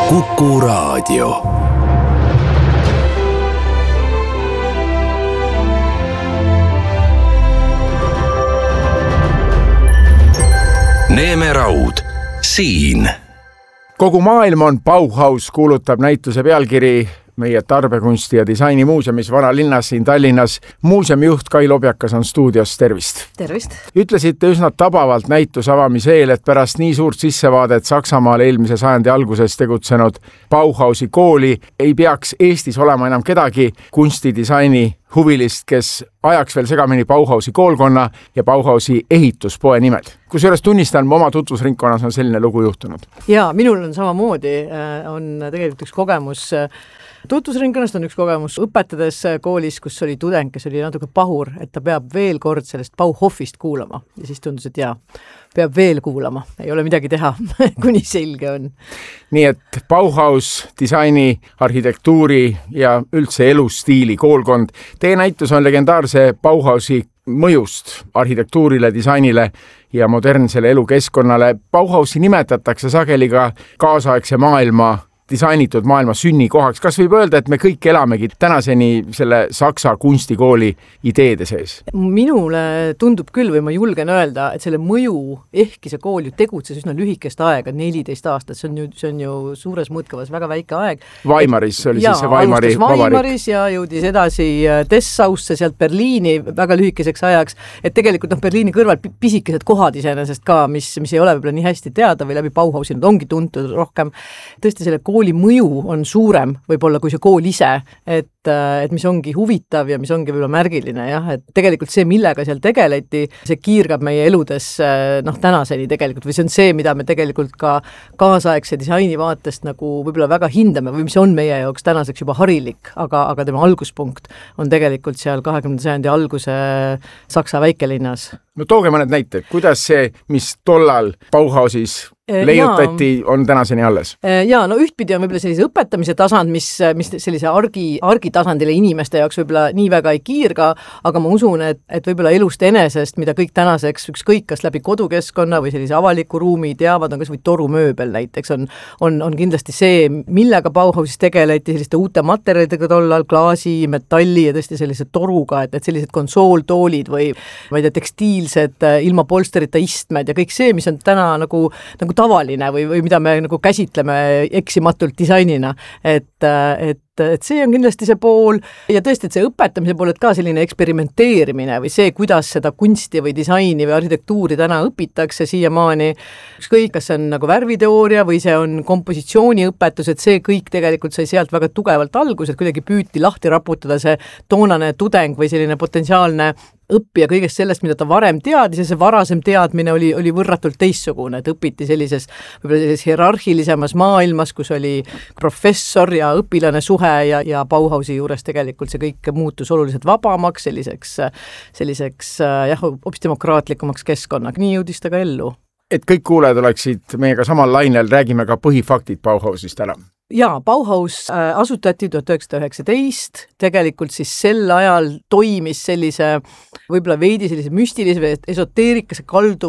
Kuku Raadio. Neeme Raud, siin. Kogu maailm on Bauhaus, kuulutab näituse pealkiri meie tarbekunsti ja disaini muuseumis Vanalinnas siin Tallinnas. Muuseumijuht Kai Lobjakas on stuudios, tervist. Tervist. Ütlesite üsna tabavalt näituse avamise eel, et pärast nii suurt sissevaadet Saksamaal eelmise sajandi alguses tegutsenud Bauhausi kooli ei peaks Eestis olema enam kedagi kunstidisaini huvilist, kes ajaks veel segamini Bauhausi koolkonna ja Bauhausi ehituspoe nimed. Kusjuures tunnistan, oma tutvusringkonnas on selline lugu juhtunud. Ja minul on samamoodi, on tegelikult üks kogemus tutvusringkonnast, on üks kogemus õpetades koolis, kus oli tudeng, kes oli natuke pahur, et ta peab veel kord sellest Bauhofist kuulama. Ja siis tundus, et peab veel kuulama. Ei ole midagi teha, kuni selge on. Nii et Bauhaus, disaini, arhitektuuri ja üldse elustiili koolkond. Teie näitus on legendaarse Bauhausi mõjust arhitektuurile, disainile ja modernsele elukeskkonnale. Bauhausi nimetatakse sageli ka kaasaegse maailma disainitud maailma sünnikohaks. Kas võib öelda, et me kõik elamegi tänaseni selle Saksa kunstikooli ideede sees? Minule tundub küll, või ma julgen öelda, et selle mõju, ehkki see kool ju tegutses üsna lühikest aega, 14 aastat, see on ju suures mõõtkavas väga väike aeg. Weimaris oli siis see Weimari vabariik. Weimaris ja jõudis edasi Dessausse, sealt Berliini väga lühikeseks ajaks, et tegelikult Berliini kõrval pisikesed kohad iseenesest ka, mis ei ole võib-olla nii hästi teada või läbi Bauhausi, nad ongi tuntud rohkem. Tõesti selle kooli mõju on suurem võib-olla kui see kool ise, et mis ongi huvitav ja mis ongi võib-olla märgiline, et tegelikult see, millega seal tegeleti, see kiirgab meie eludes tänaseni tegelikult, või see on see, mida me tegelikult ka kaasaegse disaini vaatest nagu võib-olla väga hindame või mis on meie jaoks tänaseks juba harilik, aga tema alguspunkt on tegelikult seal 20. sajandi alguse Saksa väikelinnas. No tooge mõned näited, kuidas see, mis tollal Bauhausis leiutati, on tänaseni alles? Ja, no ühtpidi on võib-olla sellise õpetamise tasand, mis sellise argitasandile inimeste jaoks võib-olla nii väga ei kiirga, aga ma usun, et võib-olla elust enesest, mida kõik tänaseks ükskõik kas läbi kodukeskkonna või sellise avaliku ruumi teavad, on kas või torumööbel näiteks, on kindlasti see, millega Bauhausis tegeleti selliste uute materjalidega tollal, klaasi, metalli ja tõesti sellise toruga, et sellised konsooltoolid või ma ei tea, tekstiilsed ilma polsterita istmed ja kõik see, mis on täna nagu tavaline või mida me nagu käsitleme eksimatult disainina, et see on kindlasti see pool ja tõesti, et see õpetamise pool, et ka selline eksperimenteerimine või see, kuidas seda kunsti või disaini või arhitektuuri täna õpitakse siiamaani, ükskõik, kas see on nagu värviteooria või see on kompositsiooniõpetus, et see kõik tegelikult sai sealt väga tugevalt algus, et kuidagi püüti lahti raputada see toonane tudeng või selline potentsiaalne õppija kõigest sellest, mida ta varem teadis ja see varasem teadmine oli võrratult teissugune, et õpiti sellises hierarhilisemas maailmas, kus oli professor ja õpilane suhe ja Bauhausi juures tegelikult see kõik muutus oluliselt vabamaks, selliseks hoopis demokraatlikumaks keskkonnaks, nii jõudis ta ka ellu. Et kõik kuulajad oleksid meiega samal lainel, räägime ka põhifaktid Bauhausist ära. Ja, Bauhaus asutati 1919, tegelikult siis sel ajal toimis sellise võib-olla veidi sellise müstilise või esoteerikasse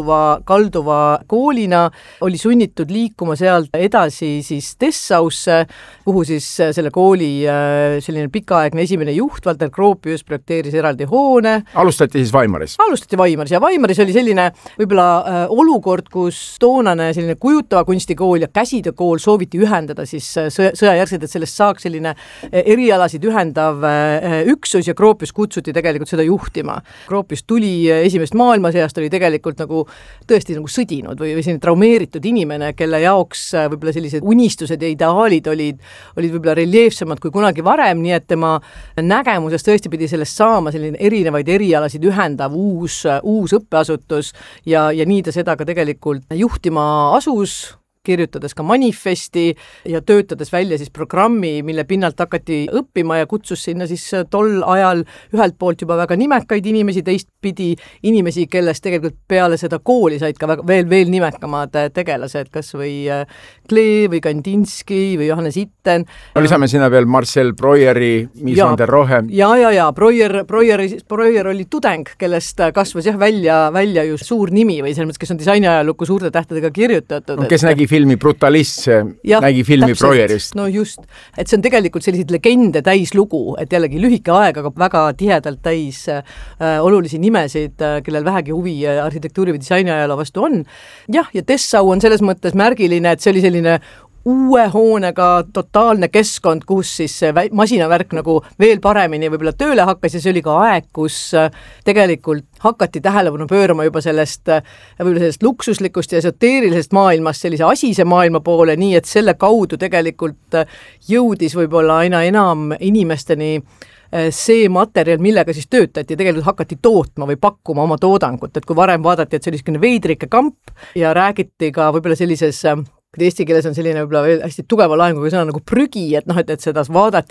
kalduva koolina, oli sunnitud liikuma sealt edasi siis Dessausse, kuhu siis selle kooli selline pikaaegne esimene juht, Walter Gropius, projekteeris eraldi hoone. Alustati siis Weimaris? Alustati Weimaris ja Weimaris oli selline võib-olla olukord, kus toonane selline kujutava kunstikool ja käsitöökool sooviti ühendada siis sõjajärgselt, et sellest saaks selline erialasid ühendav üksus ja Gropius kutsuti tegelikult seda juhtima. Gropius tuli esimest maailmasõjast, oli tegelikult nagu tõesti nagu sõdinud või selline traumeeritud inimene, kelle jaoks võib-olla sellised unistused ja ideaalid olid võib-olla reljeefsemad kui kunagi varem, nii et tema nägemusest tõesti pidi sellest saama selline erinevaid erialasid ühendav uus õppeasutus ja nii ta seda ka tegelikult juhtima asus, kirjutades ka manifesti ja töötades välja siis programmi, mille pinnalt hakati õppima ja kutsus sinna siis tol ajal ühelt poolt juba väga nimekaid inimesi, teistpidi inimesi, kellest tegelikult peale seda kooli said ka veel nimekamad tegelased, kas või Klee või Kandinsky või Johannes Itten. No lisame sinna veel Marcel Breueri, Mies van der Rohe. Ja. Breuer oli tudeng, kellest kasvas välja just suur nimi või selles mõttes, kes on disainiajalukku suurte tähtedega kirjutatud. Kes nägi filmi Brutalist, nägi filmi Breuerist. No just, et see on tegelikult selliseid legende täis lugu, et jällegi lühike aeg, aga väga tihedalt täis olulisi nimesid, kellel vähegi huvi arhitektuuri või disainiajaloo vastu on. Jah, ja Dessau on selles mõttes märgiline, et see oli selline uue hoonega totaalne keskkond, kus siis masinavärk nagu veel paremini võib-olla tööle hakkas ja see oli ka aeg, kus tegelikult hakati tähelepanu pöörama juba sellest luksuslikust ja esoteerilisest maailmast sellise asise maailma poole, nii et selle kaudu tegelikult jõudis võib-olla aina enam inimesteni see materjal, millega siis töötati, tegelikult hakati tootma või pakkuma oma toodangut, et kui varem vaadati, et see oli selline veidrike kamp ja räägiti ka võib-olla sellises Eesti keeles on selline võib-olla hästi tugeva laenguga sõna nagu prügi, et seda vaadati